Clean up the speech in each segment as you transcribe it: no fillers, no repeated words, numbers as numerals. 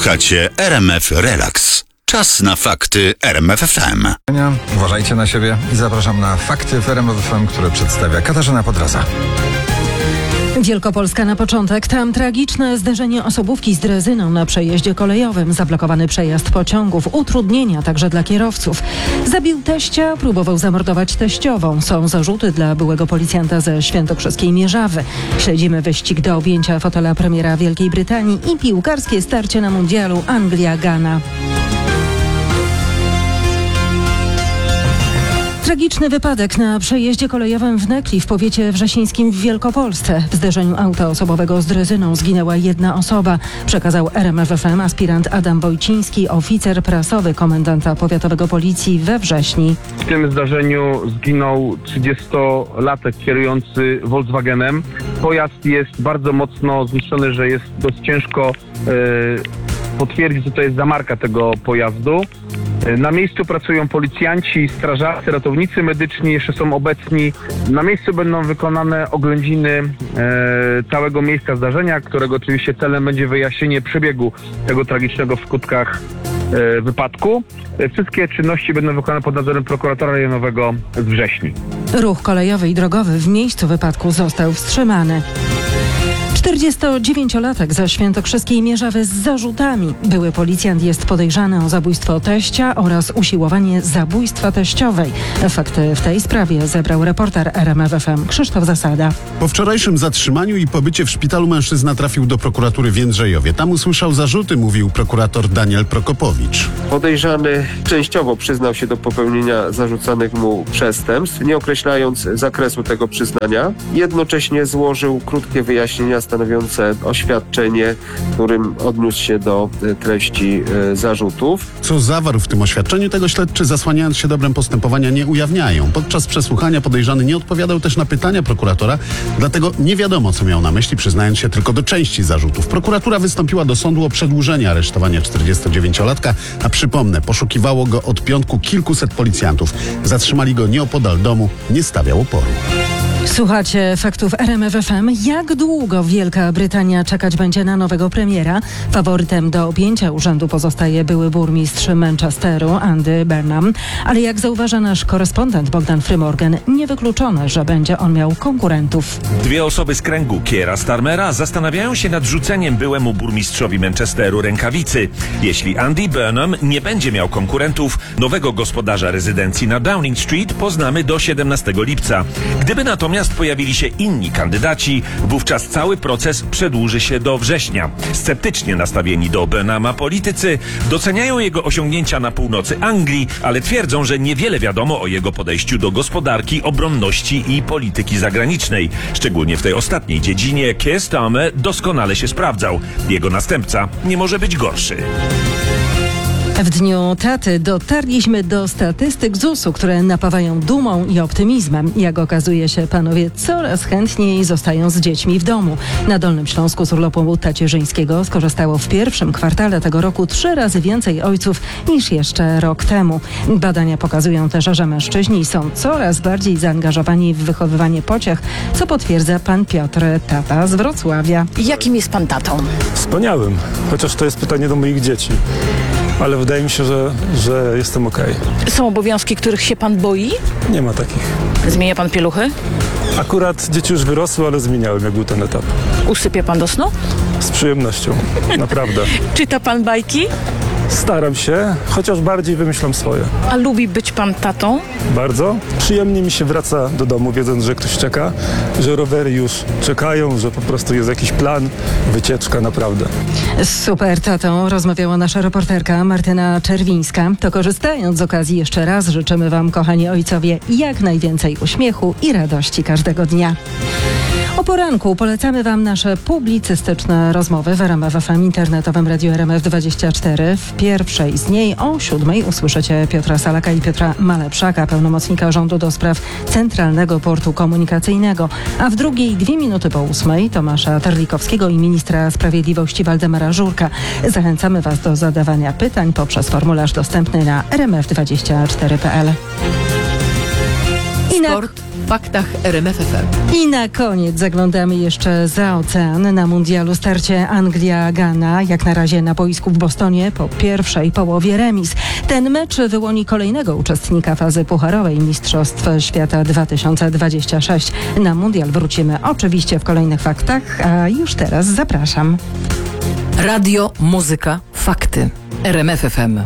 Słuchacie RMF Relax. Czas na fakty RMF FM. Uważajcie na siebie i zapraszam na fakty w RMF FM, które przedstawia Katarzyna Podraza. Wielkopolska na początek. Tam tragiczne zderzenie osobówki z drezyną na przejeździe kolejowym. Zablokowany przejazd pociągów. Utrudnienia także dla kierowców. Zabił teścia, próbował zamordować teściową. Są zarzuty dla byłego policjanta ze świętokrzyskiej Mierzawy. Śledzimy wyścig do objęcia fotela premiera Wielkiej Brytanii i piłkarskie starcie na mundialu Anglia-Ghana. Tragiczny wypadek na przejeździe kolejowym w Nekli w powiecie wrzesińskim w Wielkopolsce. W zderzeniu auta osobowego z drezyną zginęła jedna osoba, przekazał RMF FM aspirant Adam Wojciński, oficer prasowy komendanta powiatowego policji we Wrześni. W tym zdarzeniu zginął 30-latek kierujący Volkswagenem. Pojazd jest bardzo mocno zniszczony, że jest dość ciężko potwierdzić, że to jest zamarka tego pojazdu. Na miejscu pracują policjanci, strażacy, ratownicy medyczni, jeszcze są obecni. Na miejscu będą wykonane oględziny całego miejsca zdarzenia, którego oczywiście celem będzie wyjaśnienie przebiegu tego tragicznego w skutkach wypadku. Wszystkie czynności będą wykonane pod nadzorem prokuratora rejonowego z Wrześni. Ruch kolejowy i drogowy w miejscu wypadku został wstrzymany. 49-latek ze świętokrzyskiej Mierzawy z zarzutami. Były policjant jest podejrzany o zabójstwo teścia oraz usiłowanie zabójstwa teściowej. Fakty w tej sprawie zebrał reporter RMF FM Krzysztof Zasada. Po wczorajszym zatrzymaniu i pobycie w szpitalu mężczyzna trafił do prokuratury w Jędrzejowie. Tam usłyszał zarzuty, mówił prokurator Daniel Prokopowicz. Podejrzany częściowo przyznał się do popełnienia zarzucanych mu przestępstw, nie określając zakresu tego przyznania. Jednocześnie złożył krótkie wyjaśnienia stanowiące oświadczenie, którym odniósł się do treści zarzutów. Co zawarł w tym oświadczeniu, tego śledczy, zasłaniając się dobrem postępowania, nie ujawniają. Podczas przesłuchania podejrzany nie odpowiadał też na pytania prokuratora, dlatego nie wiadomo, co miał na myśli, przyznając się tylko do części zarzutów. Prokuratura wystąpiła do sądu o przedłużenie aresztowania 49-latka, a przypomnę, poszukiwało go od piątku kilkuset policjantów. Zatrzymali go nieopodal domu, nie stawiał oporu. Słuchacie faktów RMF FM. Jak długo Wielka Brytania czekać będzie na nowego premiera? Faworytem do objęcia urzędu pozostaje były burmistrz Manchesteru, Andy Burnham. Ale jak zauważa nasz korespondent Bogdan Frymorgan, niewykluczone, że będzie on miał konkurentów. Dwie osoby z kręgu Keira Starmera zastanawiają się nad rzuceniem byłemu burmistrzowi Manchesteru rękawicy. Jeśli Andy Burnham nie będzie miał konkurentów, nowego gospodarza rezydencji na Downing Street poznamy do 17 lipca. Gdyby natomiast pojawili się inni kandydaci, wówczas cały proces przedłuży się do września. Sceptycznie nastawieni do Burnhama politycy doceniają jego osiągnięcia na północy Anglii, ale twierdzą, że niewiele wiadomo o jego podejściu do gospodarki, obronności i polityki zagranicznej. Szczególnie w tej ostatniej dziedzinie Keir Starmer doskonale się sprawdzał. Jego następca nie może być gorszy. W dniu taty dotarliśmy do statystyk ZUS-u, które napawają dumą i optymizmem. Jak okazuje się, panowie coraz chętniej zostają z dziećmi w domu. Na Dolnym Śląsku z urlopu tacierzyńskiego skorzystało w pierwszym kwartale tego roku 3 razy więcej ojców niż jeszcze rok temu. Badania pokazują też, że mężczyźni są coraz bardziej zaangażowani w wychowywanie pociech, co potwierdza pan Piotr, tata z Wrocławia. Jakim jest pan tatą? Wspaniałym, chociaż to jest pytanie do moich dzieci. Ale wydaje mi się, że jestem okej. Są obowiązki, których się pan boi? Nie ma takich. Zmienia pan pieluchy? Akurat dzieci już wyrosły, ale zmieniałem, jak był ten etap. Usypia pan do snu? Z przyjemnością, naprawdę. Czyta pan bajki? Staram się, chociaż bardziej wymyślam swoje. A lubi być pan tatą? Bardzo. Przyjemnie mi się wraca do domu, wiedząc, że ktoś czeka, że rowery już czekają, że po prostu jest jakiś plan, wycieczka, naprawdę. Z super tatą rozmawiała nasza reporterka Martyna Czerwińska. To korzystając z okazji jeszcze raz życzymy wam, kochani ojcowie, jak najwięcej uśmiechu i radości każdego dnia. O poranku polecamy wam nasze publicystyczne rozmowy w RMF FM internetowym Radiu RMF24. W pierwszej z niej o 7:00 usłyszycie Piotra Salaka i Piotra Malepszaka, pełnomocnika rządu do spraw Centralnego Portu Komunikacyjnego, a w drugiej 2 minuty po 8:00 Tomasza Terlikowskiego i ministra sprawiedliwości Waldemara Żurka. Zachęcamy was do zadawania pytań poprzez formularz dostępny na rmf24.pl. faktach RMF FM. I na koniec zaglądamy jeszcze za ocean. Na mundialu starcie Anglia-Ghana. Jak na razie na boisku w Bostonie po pierwszej połowie remis. Ten mecz wyłoni kolejnego uczestnika fazy pucharowej Mistrzostw Świata 2026. Na mundial wrócimy oczywiście w kolejnych faktach, a już teraz zapraszam. Radio, muzyka, fakty. RMF FM.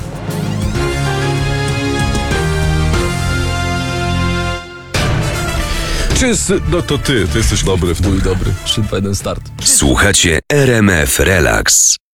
No to ty jesteś dobry w tym. Mój dobry, szybko jeden start. Słuchacie RMF Relax.